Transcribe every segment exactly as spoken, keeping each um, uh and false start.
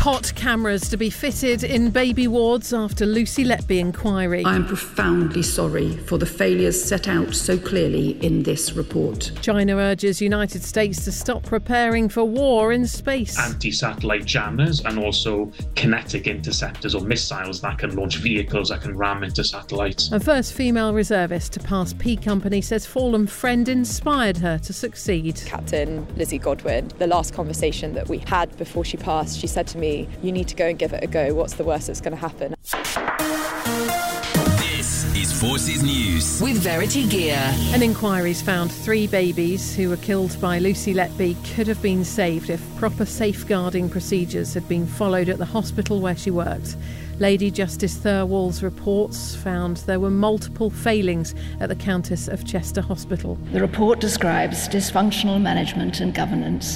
Cot cameras to be fitted in baby wards after Lucy Letby inquiry. I am profoundly sorry for the failures set out so clearly in this report. China urges United States to stop preparing for war in space. Anti-satellite jammers and also kinetic interceptors or missiles that can launch vehicles that can ram into satellites. A first female reservist to pass P Company says fallen friend inspired her to succeed. Captain Lizzie Godwin, the last conversation that we had before she passed, she said to me, you need to go and give it a go. What's the worst that's going to happen? This is Forces News with Verity Gear. An inquiry's found three babies who were killed by Lucy Letby could have been saved if proper safeguarding procedures had been followed at the hospital where she worked. Lady Justice Thirlwall's reports found there were multiple failings at the Countess of Chester Hospital. The report describes dysfunctional management and governance,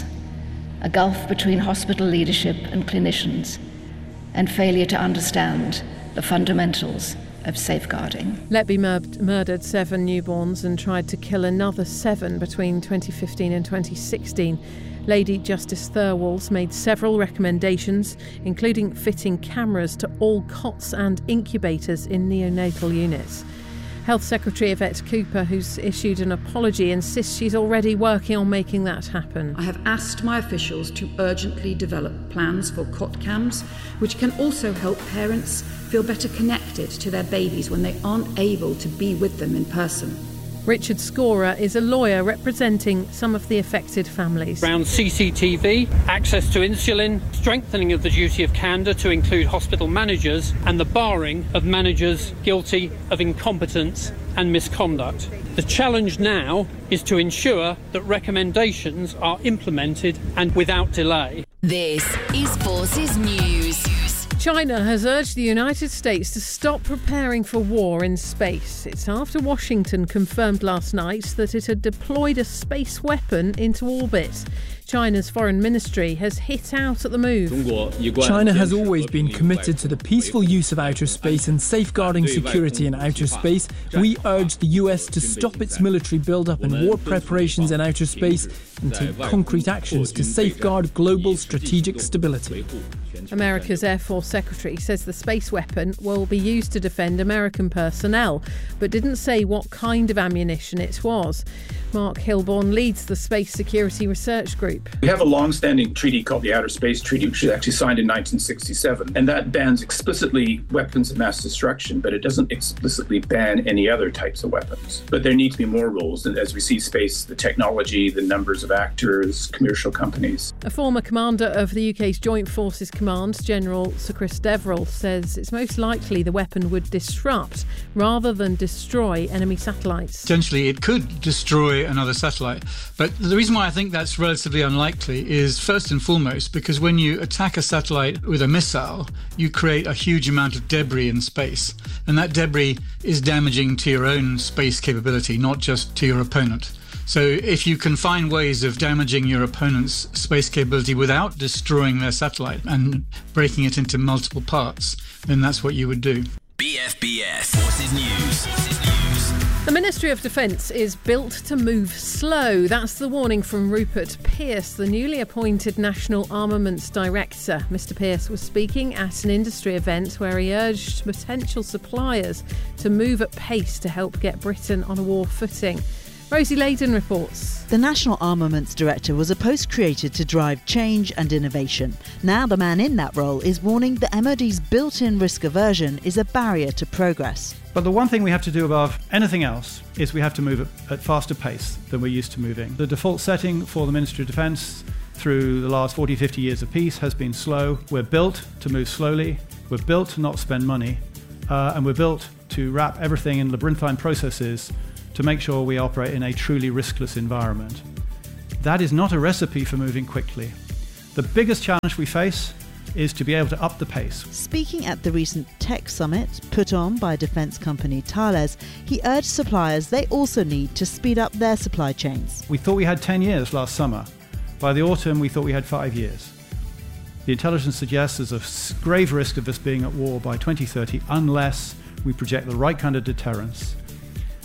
a gulf between hospital leadership and clinicians, and failure to understand the fundamentals of safeguarding. Letby mur- murdered seven newborns and tried to kill another seven between twenty fifteen and twenty sixteen. Lady Justice Thirlwalls made several recommendations, including fitting cameras to all cots and incubators in neonatal units. Health Secretary Yvette Cooper, who's issued an apology, insists she's already working on making that happen. I have asked my officials to urgently develop plans for cot cams, which can also help parents feel better connected to their babies when they aren't able to be with them in person. Richard Scorer is a lawyer representing some of the affected families. Around C C T V, access to insulin, strengthening of the duty of candour to include hospital managers, and the barring of managers guilty of incompetence and misconduct. The challenge now is to ensure that recommendations are implemented and without delay. This is Forces News. China has urged the United States to stop preparing for war in space. It's after Washington confirmed last night that it had deployed a space weapon into orbit. China's foreign ministry has hit out at the move. China has always been committed to the peaceful use of outer space and safeguarding security in outer space. We urge the U S to stop its military build-up and war preparations in outer space and take concrete actions to safeguard global strategic stability. America's Air Force Secretary says the space weapon will be used to defend American personnel, but didn't say what kind of ammunition it was. Mark Hilborn leads the Space Security Research Group. We have a long-standing treaty called the Outer Space Treaty, which was actually signed in nineteen sixty-seven, and that bans explicitly weapons of mass destruction, but it doesn't explicitly ban any other types of weapons. But there need to be more rules, and as we see space, the technology, the numbers of actors, commercial companies. A former commander of the U K's Joint Forces Command, General Sir Chris Deverill, says it's most likely the weapon would disrupt rather than destroy enemy satellites. Potentially it could destroy another satellite, but the reason why I think that's relatively unlikely is first and foremost because when you attack a satellite with a missile, you create a huge amount of debris in space, and that debris is damaging to your own space capability, not just to your opponent. So if you can find ways of damaging your opponent's space capability without destroying their satellite and breaking it into multiple parts, then that's what you would do. B F B S Forces News. Forces News. The Ministry of Defence is built to move slow. That's the warning from Rupert Pearce, the newly appointed National Armaments Director. Mister Pearce was speaking at an industry event where he urged potential suppliers to move at pace to help get Britain on a war footing. Rosie Layden reports. The National Armaments Director was a post created to drive change and innovation. Now the man in that role is warning the M O D's built-in risk aversion is a barrier to progress. But the one thing we have to do above anything else is we have to move at, at faster pace than we're used to moving. The default setting for the Ministry of Defence through the last forty, fifty years of peace has been slow. We're built to move slowly. We're built to not spend money. Uh, and we're built to wrap everything in labyrinthine processes to make sure we operate in a truly riskless environment. That is not a recipe for moving quickly. The biggest challenge we face is to be able to up the pace. Speaking at the recent tech summit put on by defence company Thales, he urged suppliers they also need to speed up their supply chains. We thought we had ten years last summer. By the autumn, we thought we had five years. The intelligence suggests there's a grave risk of us being at war by twenty thirty unless we project the right kind of deterrence.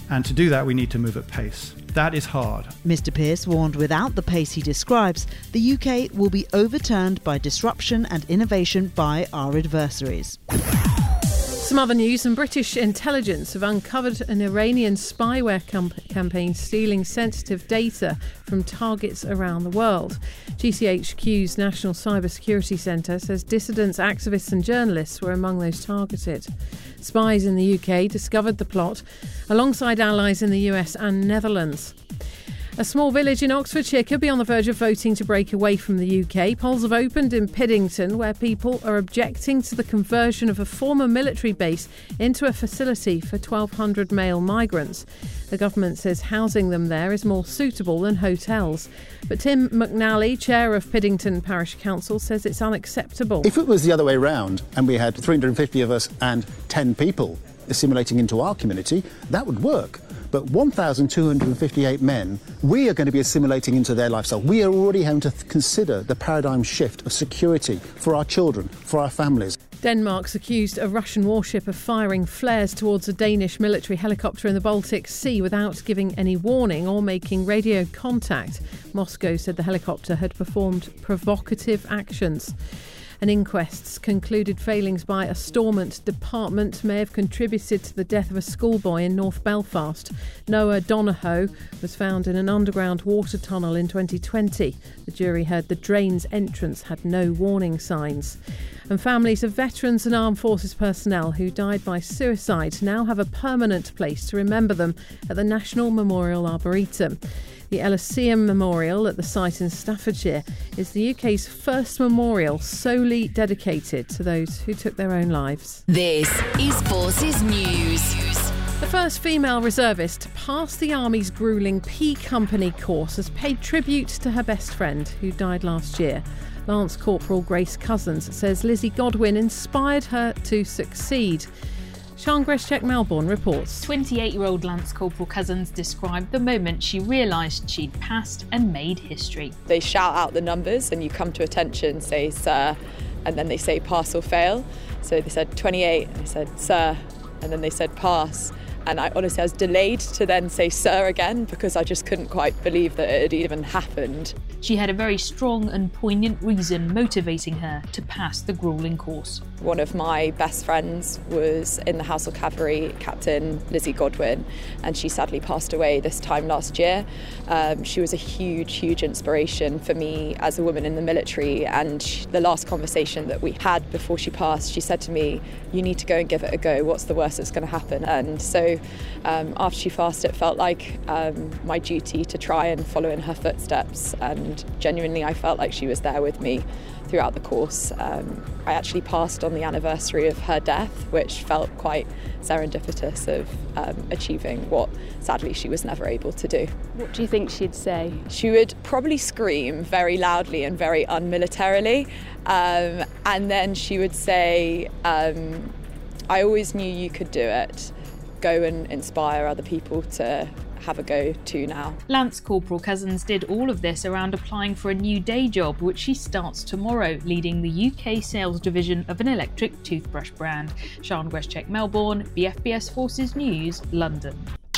And to do that, we need to move at pace. That is hard. Mister Pearce warned without the pace he describes, the U K will be overturned by disruption and innovation by our adversaries. Some other news, and British intelligence have uncovered an Iranian spyware com- campaign stealing sensitive data from targets around the world. G C H Q's National Cybersecurity Centre says dissidents, activists and journalists were among those targeted. Spies in the U K discovered the plot alongside allies in the U S and Netherlands. A small village in Oxfordshire could be on the verge of voting to break away from the U K. Polls have opened in Piddington, where people are objecting to the conversion of a former military base into a facility for twelve hundred male migrants. The government says housing them there is more suitable than hotels. But Tim McNally, chair of Piddington Parish Council, says it's unacceptable. If it was the other way round and we had three hundred fifty of us and ten people assimilating into our community, that would work. But one thousand two hundred fifty-eight men, we are going to be assimilating into their lifestyle. We are already having to th- consider the paradigm shift of security for our children, for our families. Denmark's accused a Russian warship of firing flares towards a Danish military helicopter in the Baltic Sea without giving any warning or making radio contact. Moscow said the helicopter had performed provocative actions. An inquest's concluded failings by a Stormont department may have contributed to the death of a schoolboy in North Belfast. Noah Donahoe was found in an underground water tunnel in twenty twenty. The jury heard the drain's entrance had no warning signs. And families of veterans and armed forces personnel who died by suicide now have a permanent place to remember them at the National Memorial Arboretum. The Elysium Memorial at the site in Staffordshire is the U K's first memorial solely dedicated to those who took their own lives. This is Forces News. The first female reservist to pass the Army's gruelling P Company course has paid tribute to her best friend who died last year. Lance Corporal Grace Cousins says Lizzie Godwin inspired her to succeed. Sian Greschek-Melbourne reports. twenty-eight-year-old Lance Corporal Cousins described the moment she realised she'd passed and made history. They shout out the numbers and you come to attention, say, sir, and then they say pass or fail. So they said twenty-eight, and I said, sir, and then they said pass. And I honestly I was delayed to then say sir again because I just couldn't quite believe that it had even happened. She had a very strong and poignant reason motivating her to pass the gruelling course. One of my best friends was in the Household Cavalry, Captain Lizzie Godwin, and she sadly passed away this time last year. Um, she was a huge, huge inspiration for me as a woman in the military, and she, the last conversation that we had before she passed, she said to me, you need to go and give it a go. What's the worst that's going to happen? And so um, after she passed, it felt like um, my duty to try and follow in her footsteps, and genuinely I felt like she was there with me throughout the course. Um, I actually passed on the anniversary of her death, which felt quite serendipitous of um, achieving what sadly she was never able to do. What do you think she'd say? She would probably scream very loudly and very unmilitarily, um, and then she would say, um, I always knew you could do it. Go and inspire other people to have a go too now. Lance Corporal Cousins did all of this around applying for a new day job, which she starts tomorrow, leading the U K sales division of an electric toothbrush brand. Sian Greschek-Melbourne, B F B S Forces News, London.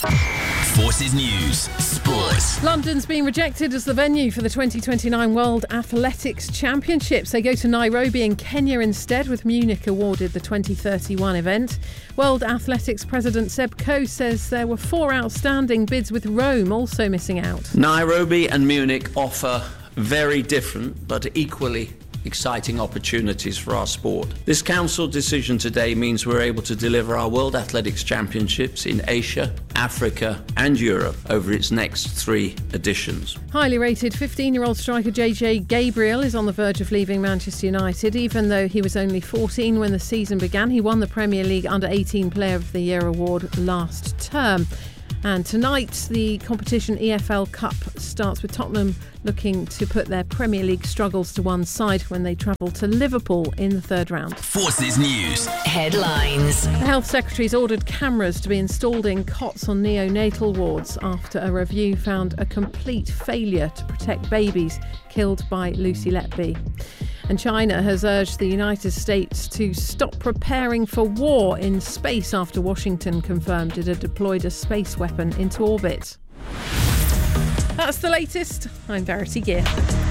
Forces News, Sports. London's been rejected as the venue for the twenty twenty-nine World Athletics Championships. They go to Nairobi in Kenya instead, with Munich awarded the twenty thirty-one event. World Athletics President Seb Coe says there were four outstanding bids, with Rome also missing out. Nairobi and Munich offer very different but equally exciting opportunities for our sport. This council decision today means we're able to deliver our World Athletics Championships in Asia, Africa and Europe over its next three editions. Highly rated fifteen-year-old striker J J Gabriel is on the verge of leaving Manchester United. Even though he was only fourteen when the season began, he won the Premier League Under eighteen Player of the Year award last term. And tonight, the competition E F L Cup starts with Tottenham looking to put their Premier League struggles to one side when they travel to Liverpool in the third round. Forces News. Headlines. The Health Secretary's ordered cameras to be installed in cots on neonatal wards after a review found a complete failure to protect babies killed by Lucy Letby. And China has urged the United States to stop preparing for war in space after Washington confirmed it had deployed a space weapon into orbit. That's the latest. I'm Verity Gear.